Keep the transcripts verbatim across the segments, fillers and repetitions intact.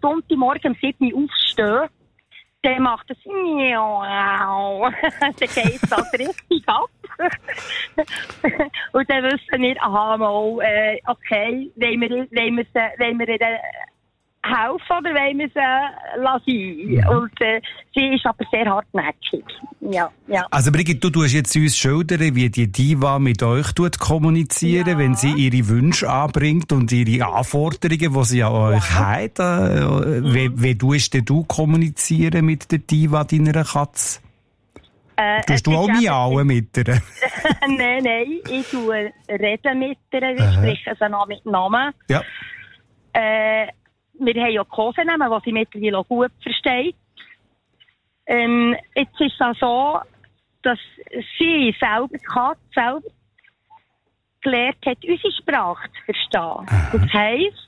Sonntagmorgen um sieben Uhr aufstehe, dann macht es miau. Dann geht das richtig ab. Und dann wissen wir, aha, mal, äh, okay, wollen wir, wollen wir, wollen wir ihr helfen oder wollen wir sie lassen? Ja. Und äh, sie ist aber sehr hartnäckig. Ja, ja. Also Brigitte, du tust jetzt uns schildern, wie die Diva mit euch tut kommunizieren, Ja. wenn sie ihre Wünsche anbringt und ihre Anforderungen, die sie an euch Ja. hat. Äh, Mhm. wie, wie tust denn du kommunizieren mit der Diva, deiner Katze? Äh, Tust du auch miauen mit ihr? Nein, nein, ich tue reden mit ihr, ich spreche sie noch mit Namen. Ja. Äh, wir haben ja Kosenamen, die sie mittlerweile auch gut versteht. Ähm, jetzt ist es auch so, dass sie selber, die Katze selber, gelernt hat, unsere Sprache zu verstehen. Aha. Das heisst,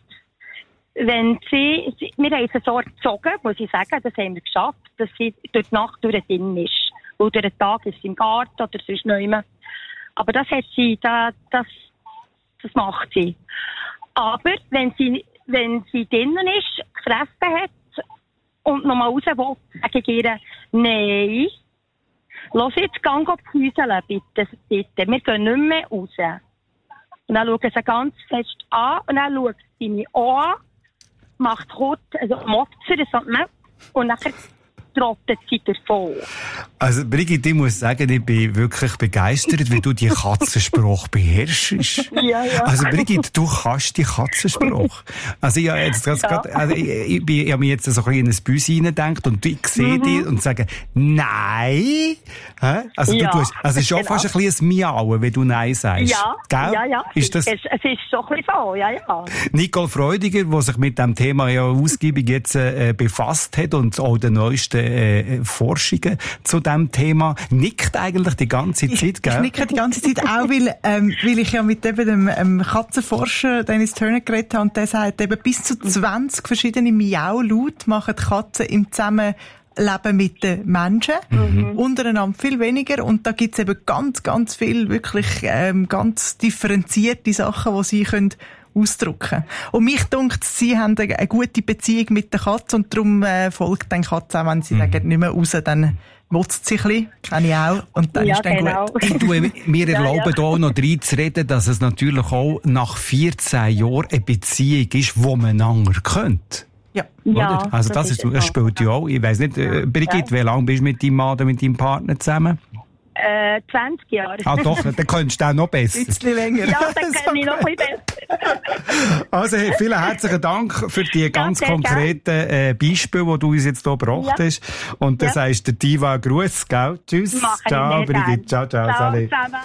wenn sie, sie, wir haben sie so erzogen, muss ich sagen, das haben wir geschafft, dass sie durch die Nacht durch drin ist. Weil durch den Tag ist sie im Garten oder sonst nicht. Aber das hat sie, da, das, das macht sie. Aber wenn sie, wenn sie drinnen ist, gefressen hat und nochmal raus will, sage ich ihr, nein, lass jetzt, geh püseln, bitte, bitte. Wir gehen nicht mehr raus. Und dann schauen sie ganz fest an und dann schaut sie mich an, macht kurz, also motzt sie das und nachher trottet sie davon. Also Brigitte, ich muss sagen, ich bin wirklich begeistert, wie du die Katzenspruch beherrschst. Ja, ja. Also Brigitte, du kannst die Katzenspruch. Also ich habe jetzt ganz Ja. grad, also ich, ich, bin- ich habe mir jetzt so ein bisschen in ein Büsi reingedacht und ich sehe Mhm. dich und sage, nein. Hä? Also Ja, du tust, also es ist schon genau. fast ein bisschen ein Miauen, wenn du nein sagst. Ja, Gell? ja, ja. Ist das Es, es ist so ein bisschen so, ja, ja. Nicole Freudiger, die sich mit dem Thema ja ausgiebig jetzt äh, befasst hat und auch den neuesten äh, Forschungen zu dem Thema, nickt eigentlich die ganze Zeit, Ich, gell? ich nicke die ganze Zeit auch, weil, ähm, weil ich ja mit eben dem ähm, Katzenforscher Dennis Turner geredet habe und der sagt eben, bis zu zwanzig verschiedene Miau-Laute machen die Katzen im Zusammenleben mit den Menschen. Mhm. Untereinander viel weniger. Und da gibt's eben ganz, ganz viel wirklich ähm, ganz differenzierte Sachen, die sie können ausdrücken. Und mich dunkt, sie haben eine, eine gute Beziehung mit der Katze und darum äh, folgt den Katze auch, wenn sie mhm. sagen, nicht mehr raus, dann motzt sie ein bisschen, kenne ich auch, und dann Ja, ist dann genau. gut. Ich tue, mir Ja, erlauben ja. hier auch noch reinzureden, dass es natürlich auch nach vierzehn Jahren eine Beziehung ist, wo man einander kennt. Ja. Ja, Oder? Also das, ist ist, das so. spielt ja auch. Ich weiss nicht, äh, Brigitte, wie lange bist du mit deinem Mann oder mit deinem Partner zusammen? Äh, zwanzig Jahre. Ah doch, dann könntest du auch noch besser. Ein bisschen länger. Ja, dann kann ich noch ein bisschen besser. Also, hey, vielen herzlichen Dank für die ganz sehr konkreten äh, Beispiele, die du uns jetzt hier gebracht Ja. hast. Und dann Ja. sagst du der Diva Gruß, gell? Tschüss. Mach ich Ciao, sehr Brigitte. gern. Ciao, ciao, Ciao Sally. zusammen.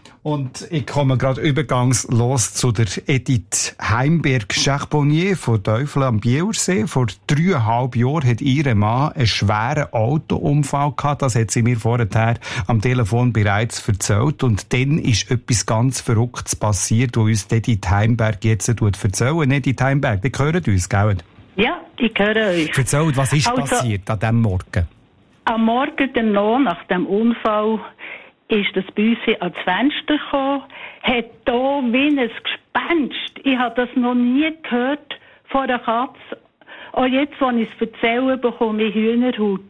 Und ich komme gerade übergangslos zu der Edith Heimberg-Charbonnier von Teufel am Bielersee. Vor dreieinhalb Jahren hat ihr Mann einen schweren Autounfall gehabt. Das hat sie mir vorher am Telefon bereits erzählt. Und dann ist etwas ganz Verrücktes passiert, was uns Edith Heimberg jetzt erzählen. Edith Heimberg, die hören uns, gell? Ja, ich höre euch. Erzählt, was ist Also- passiert an diesem Morgen? Am Morgen danach, nach dem Unfall, ist das Büsi ans Fenster gekommen, hat da wie ein Gespenst. Ich habe das noch nie gehört von einer Katze. Auch jetzt, wenn ich es erzähle, bekomme ich Hühnerhaut.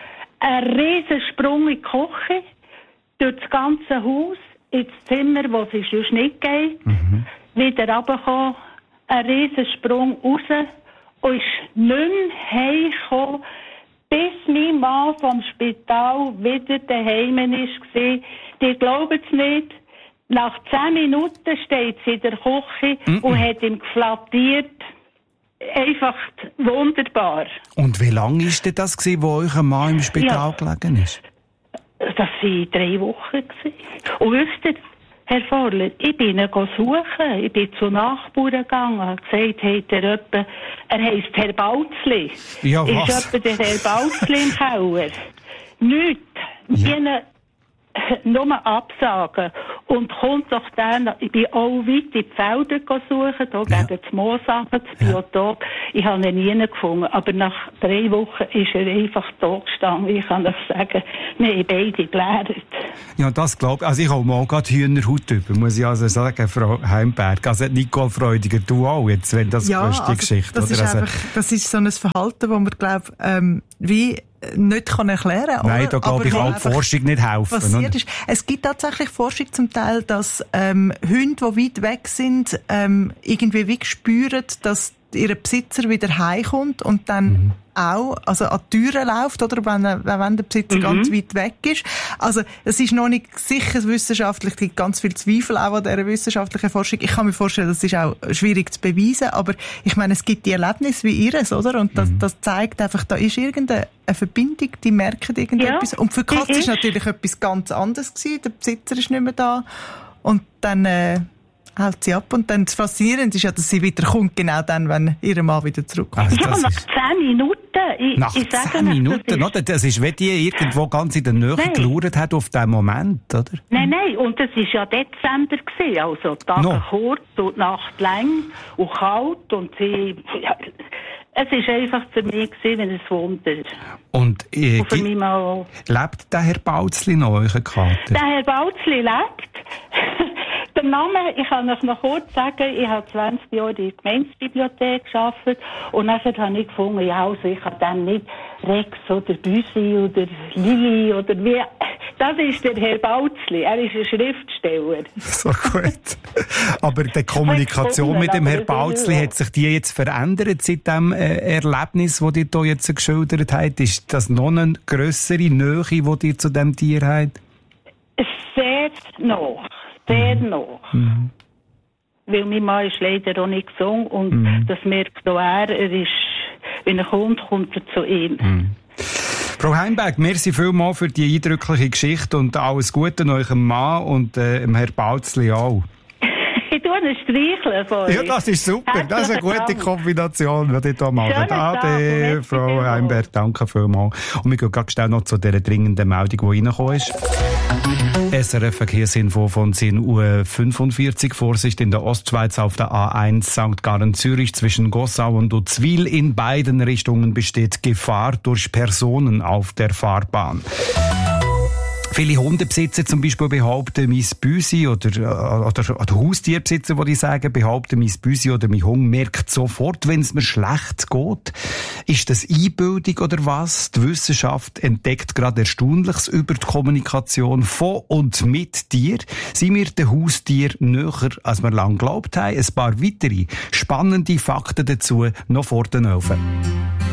Ein riesen Sprung in die Küche, durch das ganze Haus, ins Zimmer, wo sie sonst nicht geht, mhm. wieder runtergekommen, ein riesen Sprung raus und ist nicht mehr heimgekommen, bis mein Mann vom Spital wieder daheim war. Die glauben es nicht. Nach zehn Minuten steht sie in der Küche mm-mm. und hat ihm geflattiert. Einfach wunderbar. Und wie lange war denn das, wo euer Mann im Spital ja. gelegen ist? Das waren drei Wochen. Und wisst ihr, Herr Vorler, ich bin ihn suchen. Ich bin zu Nachbarn gegangen und gesagt, hat er jemanden, er heisst Herr Bautzli. Ja, was? Ist jemand der Herr Bautzli im Keller? Nichts. Ja. Nur absagen. Und kommt doch dann, ich bin auch weit in die Felder suchen, hier ja. gegen das Moosach, das Biotop. Ja. Ich habe ihn nie gefunden. Aber nach drei Wochen ist er einfach da gestanden. Ich kann euch sagen, wir haben beide gelernt. Ja, das glaube ich. Also ich habe mal gerade Hühnerhaut über, muss ich also sagen, Frau Heimberg. Also Nicole Freudiger, du auch jetzt, wenn das ja, ist die also Geschichte. Das oder? ist Also, einfach, das ist so ein Verhalten, wo man, glaube ähm, wie nicht kann erklären kann. Nein, da glaube ich auch die Forschung nicht helfen. Passiert ist. Es gibt tatsächlich Forschung zum Teil, dass ähm, Hunde, die weit weg sind, ähm, irgendwie wie spüren, dass ihr Besitzer wieder heimkommt und dann mhm. auch also an die Türen läuft, oder wenn, wenn der Besitzer mhm. ganz weit weg ist. Also es ist noch nicht sicher wissenschaftlich, es gibt ganz viel Zweifel auch an dieser wissenschaftlichen Forschung. Ich kann mir vorstellen, das ist auch schwierig zu beweisen, aber ich meine, es gibt die Erlebnisse wie ihres, oder? Und das, mhm. das zeigt einfach, da ist irgendeine Verbindung, die merken irgendetwas. Ja. Und für die Katze ist natürlich etwas ganz anderes gewesen. Der Besitzer ist nicht mehr da. Und dann äh, hält sie ab. Und dann das Faszinierende ist ja, dass sie wieder kommt, genau dann, wenn ihr Mann wieder zurückkommt. Also ja, nach zehn Minuten. Ich, nach ich zehn Minuten, das ist, das ist, wenn die irgendwo ganz in der Nähe geschaut hat auf diesen Moment, oder? Nein, nein, und es war ja Dezember gewesen, also Tage no. kurz und Nacht lang und kalt und sie... Ja, es war einfach für mich ein Wunder. Und, äh, und für mich mal lebt der Herr Bautzli noch, euer Kater? Der Herr Bautzli lebt. Der Name, ich kann euch noch kurz sagen, ich habe zwanzig Jahre in der Gemeindebibliothek gearbeitet und dann habe ich gefunden, ja, also ich habe dann nicht Rex oder Büsi oder Lili oder wie... Das ist der Herr Bautzli, er ist ein Schriftsteller. So gut. Aber die Kommunikation mit dem Herrn Bautzli, hat sich die jetzt verändert seit dem äh, Erlebnis, das ihr hier jetzt geschildert habt? Ist das noch eine grössere Nähe, die ihr zu diesem Tier habt? Sehr noch. Sehr mhm. noch. Mhm. Weil mein Mann ist leider auch nicht gesund und mhm. das merkt auch er. Er ist, wenn er kommt, kommt er zu ihm. Mhm. Frau Heimberg, merci vielmals für die eindrückliche Geschichte und alles Gute eurem Mann und äh, dem Herrn Bautzli auch. Ich tue einen Streicheln von euch. Ja, das ist super. Herzlichen das ist eine gute Dank. Kombination, die ihr hier macht. Ade, Frau Heimberg, danke vielmals. Und wir gehen ganz schnell noch zu dieser dringenden Meldung, die reingekommen ist. S R F-Verkehrsinfo von zehn Uhr fünfundvierzig. Vorsicht in der Ostschweiz auf der A eins Sankt Gallen-Zürich zwischen Gossau und Uzwil. In beiden Richtungen besteht Gefahr durch Personen auf der Fahrbahn. Viele Hundebesitzer zum Beispiel behaupten, mein Büsi oder, oder, oder Haustierbesitzer, die sagen, behaupten, mein Büsi oder mein Hund merkt sofort, wenn es mir schlecht geht. Ist das Einbildung oder was? Die Wissenschaft entdeckt gerade Erstaunliches über die Kommunikation von und mit dir. Sind wir den Haustier näher, als wir lange geglaubt haben? Ein paar weitere spannende Fakten dazu noch vor den Öfen.